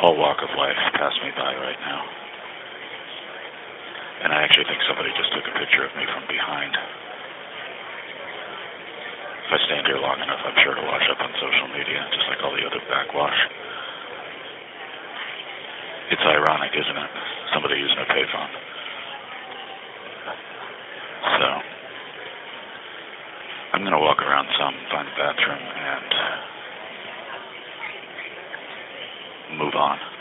all walk of life pass me by right now. And I actually think somebody just took a picture of me from behind. If I stand here long enough, I'm sure it'll wash up on social media, just like all the other backwash. It's ironic, isn't it? Somebody using a payphone. So, I'm going to walk around some, find a bathroom, and move on.